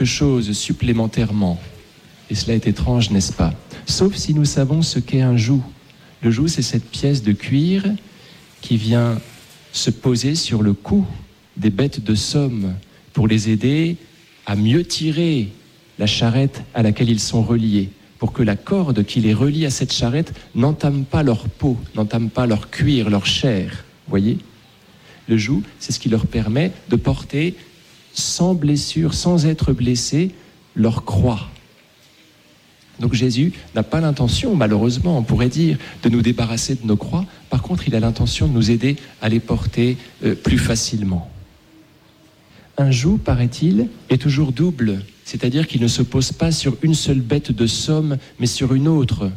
chose supplémentairement. Et cela est étrange, n'est-ce pas? Sauf si nous savons ce qu'est un joug. Le joug, c'est cette pièce de cuir qui vient se poser sur le cou des bêtes de somme pour les aider à mieux tirer la charrette à laquelle ils sont reliés, pour que la corde qui les relie à cette charrette n'entame pas leur peau, n'entame pas leur cuir, leur chair. Voyez ? Le joug, c'est ce qui leur permet de porter sans blessure, sans être blessés, leur croix. Donc Jésus n'a pas l'intention, malheureusement, on pourrait dire, de nous débarrasser de nos croix. Par contre, il a l'intention de nous aider à les porter plus facilement. Un joug, paraît-il, est toujours double, c'est-à-dire qu'il ne se pose pas sur une seule bête de somme, mais sur une autre.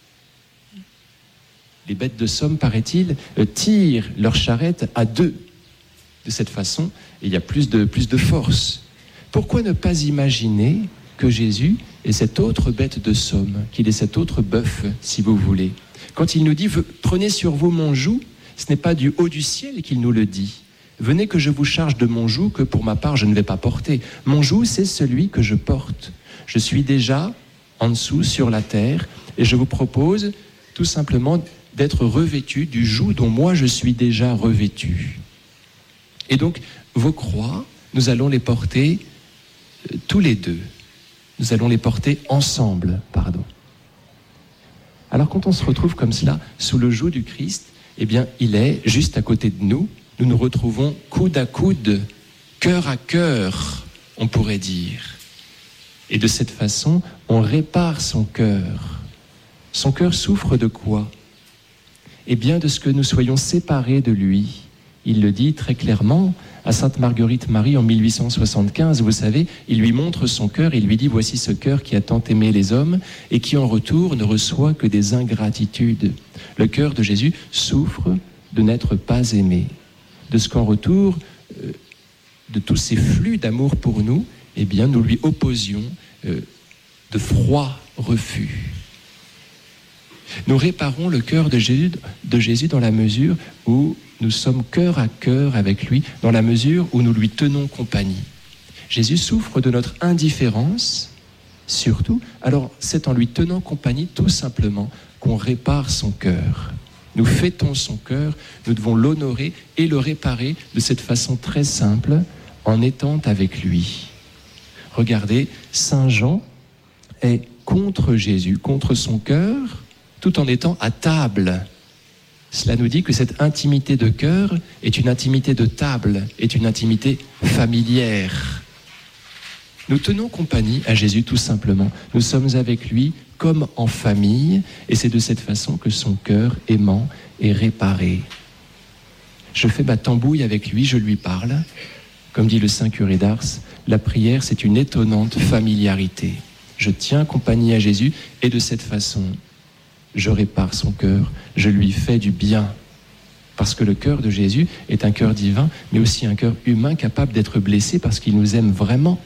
Les bêtes de somme, paraît-il, tirent leur charrette à deux. De cette façon, il y a plus de force. Pourquoi ne pas imaginer que Jésus est cette autre bête de somme, qu'il est cet autre bœuf, si vous voulez. Quand il nous dit « Prenez sur vous mon joug », ce n'est pas du haut du ciel qu'il nous le dit. « Venez que je vous charge de mon joug que pour ma part je ne vais pas porter. Mon joug, c'est celui que je porte. Je suis déjà en dessous, sur la terre, et je vous propose tout simplement d'être revêtu du joug dont moi je suis déjà revêtu. » Et donc, vos croix, nous allons les porter tous les deux. Nous allons les porter ensemble, Alors quand on se retrouve comme cela, sous le joug du Christ, eh bien, il est juste à côté de nous. Nous nous retrouvons coude à coude, cœur à cœur, on pourrait dire. Et de cette façon, on répare son cœur. Son cœur souffre de quoi? Eh bien, de ce que nous soyons séparés de lui. Il le dit très clairement à Sainte Marguerite Marie en 1875, vous savez, il lui montre son cœur, il lui dit « Voici ce cœur qui a tant aimé les hommes et qui en retour ne reçoit que des ingratitudes. » Le cœur de Jésus souffre de n'être pas aimé, de ce qu'en retour de tous ces flux d'amour pour nous, eh bien, nous lui opposions de froid refus. Nous réparons le cœur de Jésus dans la mesure où nous sommes cœur à cœur avec lui, dans la mesure où nous lui tenons compagnie. Jésus souffre de notre indifférence, surtout, alors c'est en lui tenant compagnie tout simplement qu'on répare son cœur. Nous fêtons son cœur, nous devons l'honorer et le réparer de cette façon très simple, en étant avec lui. Regardez, Saint Jean est contre Jésus, contre son cœur, tout en étant à table. Cela nous dit que cette intimité de cœur est une intimité de table, est une intimité familière. Nous tenons compagnie à Jésus tout simplement. Nous sommes avec lui comme en famille, et c'est de cette façon que son cœur aimant est réparé. Je fais ma tambouille avec lui, je lui parle. Comme dit le saint curé d'Ars, la prière, c'est une étonnante familiarité. Je tiens compagnie à Jésus, et de cette façon, je répare son cœur, je lui fais du bien. Parce que le cœur de Jésus est un cœur divin, mais aussi un cœur humain capable d'être blessé parce qu'il nous aime vraiment.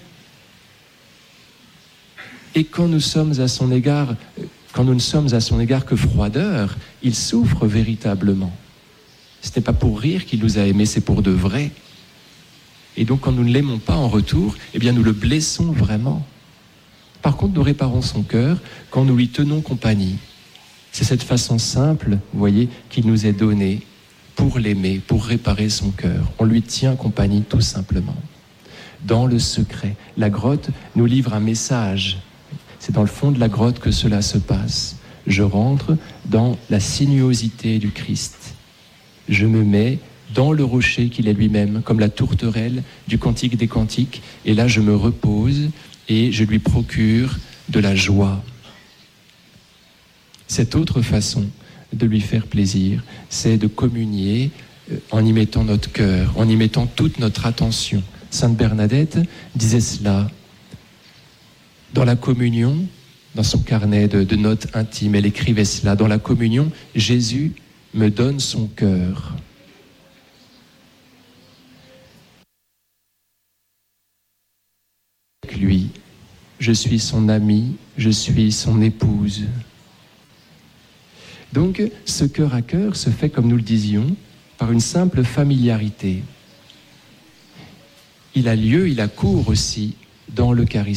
Et quand nous ne sommes à son égard que froideur, il souffre véritablement. Ce n'est pas pour rire qu'il nous a aimés, c'est pour de vrai. Et donc quand nous ne l'aimons pas en retour, eh bien nous le blessons vraiment. Par contre, nous réparons son cœur quand nous lui tenons compagnie. C'est cette façon simple, vous voyez, qu'il nous est donnée pour l'aimer, pour réparer son cœur. On lui tient compagnie tout simplement. Dans le secret, la grotte nous livre un message. C'est dans le fond de la grotte que cela se passe. Je rentre dans la sinuosité du Christ. Je me mets dans le rocher qu'il est lui-même, comme la tourterelle du Cantique des Cantiques, et là je me repose et je lui procure de la joie. Cette autre façon de lui faire plaisir, c'est de communier en y mettant notre cœur, en y mettant toute notre attention. Sainte Bernadette disait cela. Dans la communion, dans son carnet de notes intimes, elle écrivait cela. Dans la communion, Jésus me donne son cœur. Avec lui, je suis son ami, je suis son épouse. Donc, ce cœur à cœur se fait, comme nous le disions, par une simple familiarité. Il a lieu, il a cours aussi dans l'Eucharistie.